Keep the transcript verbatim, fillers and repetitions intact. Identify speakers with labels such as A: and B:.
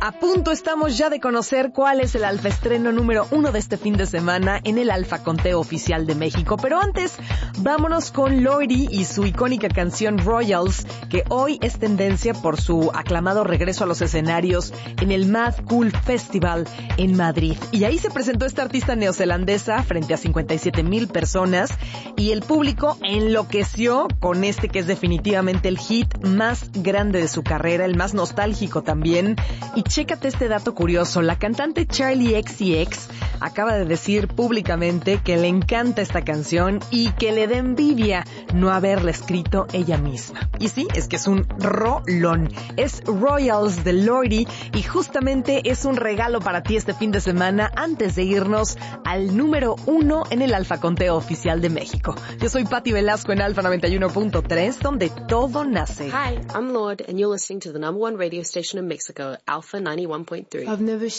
A: A punto estamos ya de conocer cuál es el alfa estreno número uno de este fin de semana en el Alfa Conteo Oficial de México. Pero antes, vámonos con Lorde y su icónica canción Royals, que hoy es tendencia por su aclamado regreso a los escenarios en el Mad Cool Festival en Madrid. Y ahí se presentó esta artista neozelandesa frente a cincuenta y siete mil personas y el público enloqueció con este que es definitivamente el hit más grande de su carrera, el más nostálgico también. Y chécate este dato curioso, la cantante Charli X C X acaba de decir públicamente que le encanta esta canción y que le da envidia no haberla escrito ella misma. Y sí, es que es un rolón. Es Royals de Lorde y justamente es un regalo para ti este fin de semana antes de irnos al número uno en el Alfa Conteo Oficial de México. Yo soy Patti Velasco en Alfa noventa y uno punto tres, donde todo nace.
B: Hi, I'm Lorde and you're listening to the number one radio station in Mexico, Alpha ninety-one point three.
C: I've never